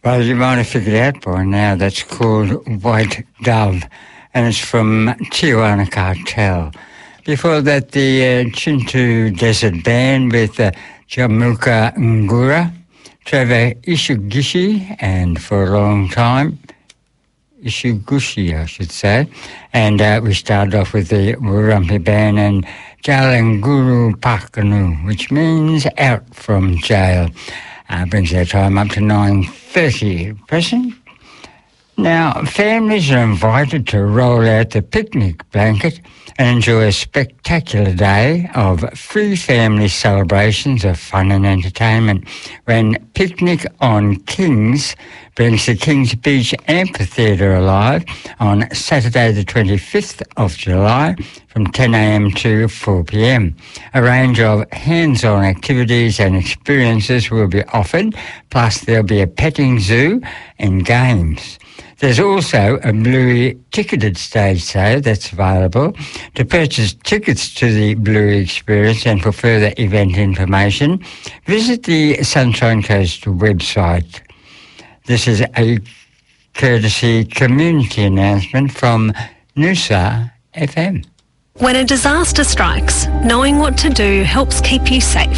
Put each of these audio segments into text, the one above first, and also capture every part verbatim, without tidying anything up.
Well, you might have figured out by now that's called White Dove, and it's from Tijuana Cartel. Before that, the uh, Chintu Desert Band with uh, Jamilka Ngura, Trevor Ishigishi, and for a long time, Ishigushi, I should say. And uh, we started off with the Warumpi Band and Jalanguru Pakanu, which means out from jail. Uh, brings our time up to nine thirty present. Now, families are invited to roll out the picnic blanket and enjoy a spectacular day of free family celebrations of fun and entertainment when Picnic on Kings brings the Kings Beach Amphitheatre alive on Saturday the twenty-fifth of July from ten a.m. to four p.m. A range of hands-on activities and experiences will be offered, plus there'll be a petting zoo and games. There's also a Bluey ticketed stage sale that's available. To purchase tickets to the Bluey experience and for further event information, visit the Sunshine Coast website. This is a courtesy community announcement from Noosa F M. When a disaster strikes, knowing what to do helps keep you safe.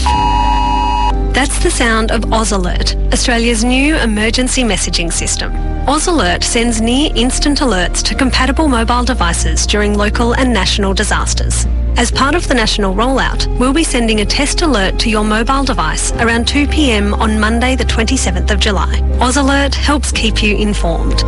That's the sound of Oz Alert, Australia's new emergency messaging system. Oz Alert sends near-instant alerts to compatible mobile devices during local and national disasters. As part of the national rollout, we'll be sending a test alert to your mobile device around two p.m. on Monday the twenty-seventh of July. Oz Alert helps keep you informed.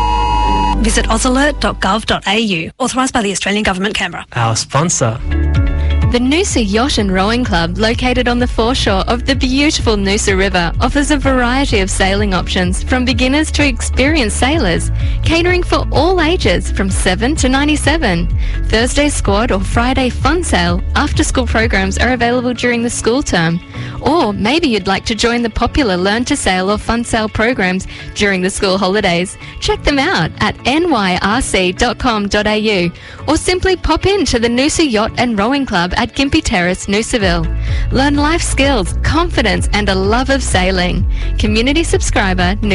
Visit oz alert dot gov dot a u. Authorised by the Australian Government, Canberra. Our sponsor. The Noosa Yacht and Rowing Club, located on the foreshore of the beautiful Noosa River, offers a variety of sailing options from beginners to experienced sailors, catering for all ages from seven to ninety-seven. Thursday squad or Friday fun sail after-school programs are available during the school term. Or maybe you'd like to join the popular Learn to Sail or Fun Sail programs during the school holidays. Check them out at n y r c dot com dot a u or simply pop in to the Noosa Yacht and Rowing Club at Gympie Terrace, Noosaville. Learn life skills, confidence and a love of sailing. Community subscriber